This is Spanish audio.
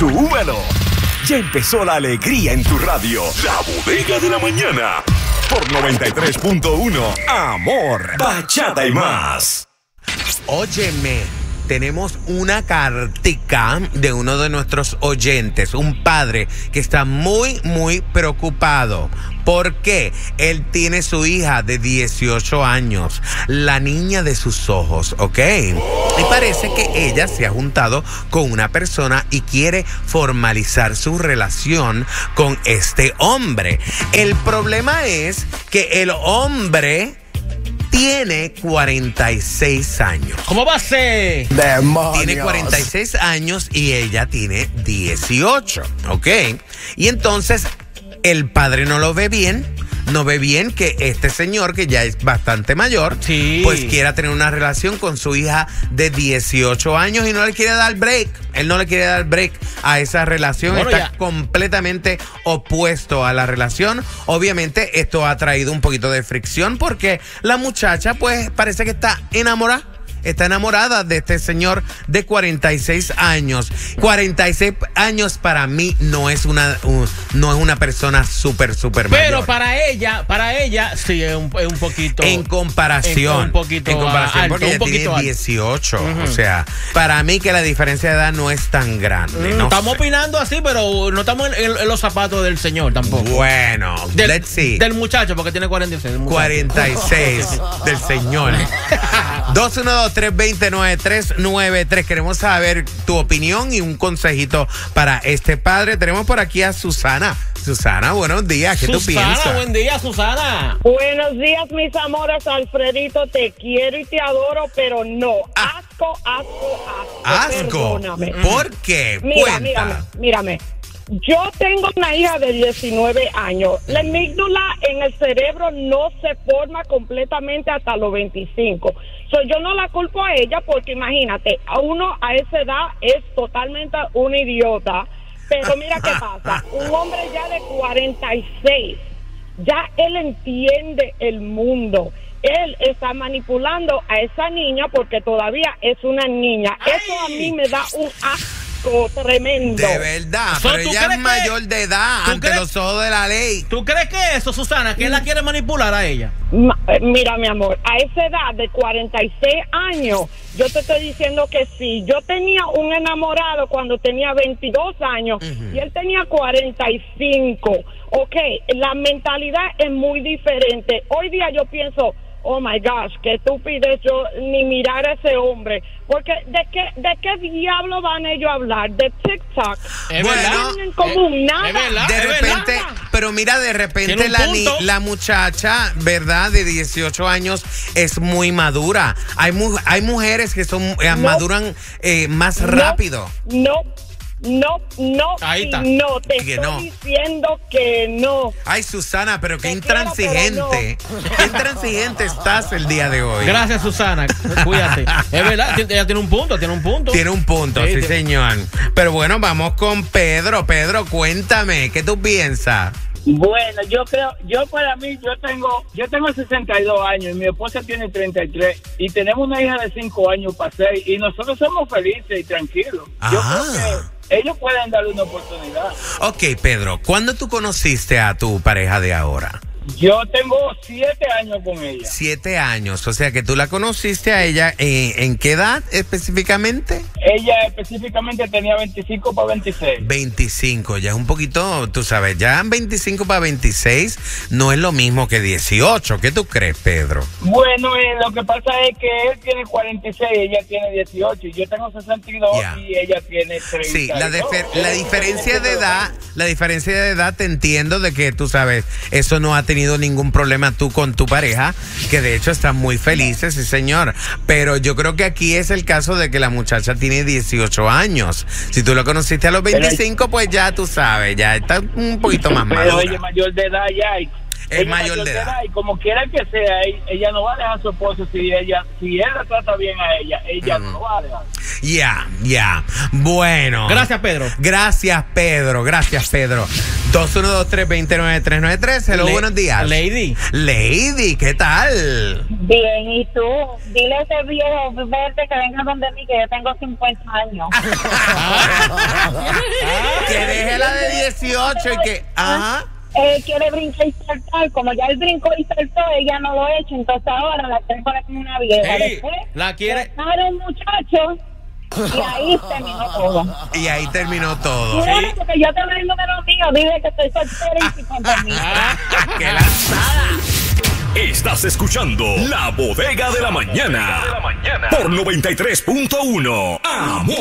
Súbelo. Ya empezó la alegría en tu radio. La Bodega de la Mañana. Por 93.1. Amor, bachata y más. Óyeme, tenemos una cartica de uno de nuestros oyentes, un padre que está muy preocupado. ¿Por qué? Él tiene su hija de 18 años, la niña de sus ojos, ¿ok? Y parece que ella se ha juntado con una persona y quiere formalizar su relación con este hombre. El problema es que el hombre tiene 46 años. ¿Cómo va a ser? ¡Demonios! Tiene 46 años y ella tiene 18, ¿ok? Y entonces el padre no lo ve bien. No ve bien que este señor, que ya es bastante mayor, pues quiera tener una relación con su hija de 18 años y no le quiere dar break. Él no le quiere dar break a esa relación. Bueno, está completamente opuesto a la relación. Obviamente esto ha traído un poquito de fricción porque la muchacha pues parece que está enamorada. Está enamorada de este señor de 46 años. 46 años para mí no es una persona súper mayor. Pero para ella sí es un poquito. En comparación. Porque ella tiene 18. O sea, para mí que la diferencia de edad no es tan grande. No estamos opinando así, pero no estamos en los zapatos del señor tampoco. Bueno, let's see. Del muchacho, porque tiene 46. 46 del señor. 212-320-9393. Queremos saber tu opinión y un consejito para este padre. Tenemos por aquí a Susana. Susana, buenos días. ¿Qué tú piensas? Susana, buen día, Susana. Buenos días, mis amores. Alfredito, te quiero y te adoro, pero no. Asco. Perdóname. ¿Por qué? Mírame. Yo tengo una hija de 19 años. La amígdala en el cerebro no se forma completamente hasta los 25. Yo no la culpo a ella porque imagínate, uno a esa edad es totalmente un idiota. Pero mira qué pasa, un hombre ya de 46, ya él entiende el mundo. Él está manipulando a esa niña porque todavía es una niña. Eso a mí me da un asco tremendo. De verdad, pero ella es mayor de edad ante los ojos de la ley. ¿Tú crees que eso, Susana, que él la quiere manipular a ella? Mira, mi amor, a esa edad de 46 años, yo te estoy diciendo que sí. Yo tenía un enamorado cuando tenía 22 años y él tenía 45. Ok, la mentalidad es muy diferente. Hoy día yo pienso, oh my gosh, qué estupidez yo ni mirar a ese hombre. Porque ¿de qué diablo van ellos a hablar? De TikTok. Bueno, en común, nada. De repente, pero mira, de repente la muchacha, ¿verdad? De 18 años es muy madura. Hay mujeres que son maduran más rápido. No, ahí está. No, te estoy diciendo que no. Ay, Susana, pero qué intransigente. Qué intransigente estás el día de hoy. Gracias, Susana. Cuídate. Es verdad, ella tiene un punto. Tiene un punto, sí, señor. Pero bueno, vamos con Pedro. Pedro, cuéntame, ¿qué tú piensas? Bueno, yo para mí, yo tengo 62 años y mi esposa tiene 33 y tenemos una hija de 5 años para 6 y nosotros somos felices y tranquilos. Yo creo que ellos pueden darle una oportunidad. Ok, Pedro, ¿cuándo tú conociste a tu pareja de ahora? Yo tengo 7 años con ella. 7 años, o sea que tú la conociste a ella, ¿en qué edad específicamente? Ella específicamente tenía 25 para 26. 25, ya es un poquito, tú sabes, ya 25 para 26 no es lo mismo que 18. ¿Qué tú crees, Pedro? Bueno, lo que pasa es que él tiene 46, ella tiene 18 y yo tengo 62 y ella tiene 30. Sí, la diferencia de edad te entiendo de que tú sabes, eso no ha tenido ningún problema tú con tu pareja, que de hecho están muy felices, sí señor, pero yo creo que aquí es el caso de que la muchacha tiene 18 años. Si tú lo conociste a los 25, pues ya tú sabes, ya está un poquito más madura. Pero ella es mayor de edad ya. Es mayor de edad. Y como quiera que sea, ella no va a dejar a su esposo si él la trata bien a ella no lo va a dejar. Ya. Bueno. Gracias, Pedro. Gracias, Pedro. 2123-29-393. Hello, buenos días. Lady, ¿qué tal? Bien, ¿y tú? Dile a ese viejo verde que venga donde mí, que yo tengo 50 años. Que deje la de 18 y que... Ajá. Quiere brincar y saltar. Como ya él brincó y saltó, ella no lo ha hecho. Entonces ahora la quiere poner como una vieja. Después, la quiere... un muchacho... Y ahí terminó todo. Sí. Porque yo te doy el número mío, dile que estoy soltera y con permiso. ¡Qué lanzada! Estás escuchando La Bodega de la Mañana. Por 93.1 Amor.